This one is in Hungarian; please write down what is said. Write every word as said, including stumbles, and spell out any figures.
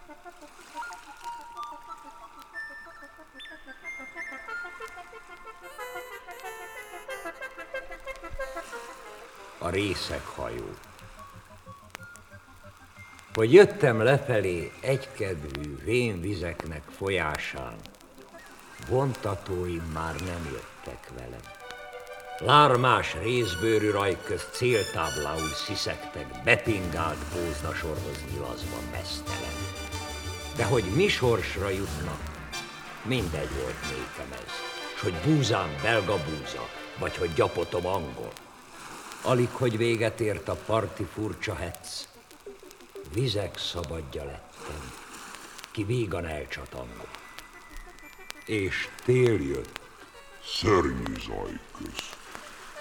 A részeghajó. Hogy jöttem lefelé egykedvű vén vizeknek folyásán, vontatóim már nem jöttek velem. Lármás részbőrű raj közt céltáblául sziszegtek, bepingált póznasorhoz nyilazva meztelen. De hogy mi sorsra jutnak, mindegy volt nékem ez, s hogy búzám belga búza, vagy hogy gyapotom angol. Alig, hogy véget ért a parti furcsa hetsz, vizek szabadja lettem, ki vígan elcsatangol. És tél jött. Szörnyű zaj közt.